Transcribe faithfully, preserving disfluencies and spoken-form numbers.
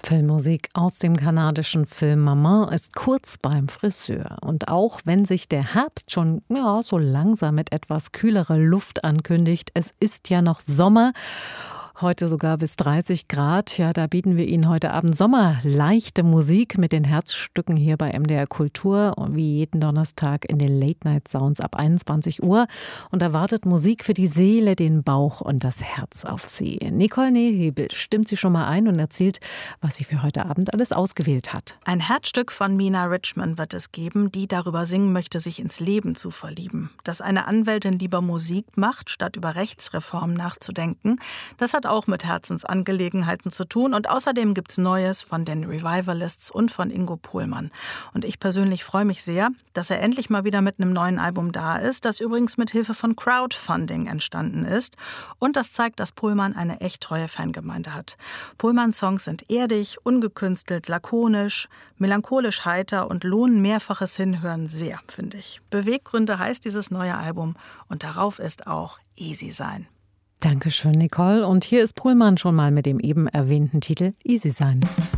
Filmmusik aus dem kanadischen Film Maman ist kurz beim Friseur. Und auch wenn sich der Herbst schon ja, so langsam mit etwas kühlerer Luft ankündigt, es ist ja noch Sommer. Heute sogar bis dreißig Grad. Ja, da bieten wir Ihnen heute Abend sommerleichte Musik mit den Herzstücken hier bei M D R Kultur und wie jeden Donnerstag in den Late Night Sounds ab einundzwanzig Uhr. Und da wartet Musik für die Seele, den Bauch und das Herz auf Sie. Nicole Nehebel stimmt sie schon mal ein und erzählt, was sie für heute Abend alles ausgewählt hat. Ein Herzstück von Mina Richmond wird es geben, die darüber singen möchte, sich ins Leben zu verlieben. Dass eine Anwältin lieber Musik macht, statt über Rechtsreformen nachzudenken, das hat auch mit Herzensangelegenheiten zu tun. Und außerdem gibt's Neues von den Revivalists und von Ingo Pohlmann. Und ich persönlich freue mich sehr, dass er endlich mal wieder mit einem neuen Album da ist, das übrigens mit Hilfe von Crowdfunding entstanden ist. Und das zeigt, dass Pohlmann eine echt treue Fangemeinde hat. Pohlmanns Songs sind erdig, ungekünstelt, lakonisch, melancholisch heiter und lohnen mehrfaches Hinhören sehr, finde ich. Beweggründe heißt dieses neue Album und darauf ist auch Easy sein. Dankeschön, Nicole. Und hier ist Pohlmann schon mal mit dem eben erwähnten Titel Easy sein.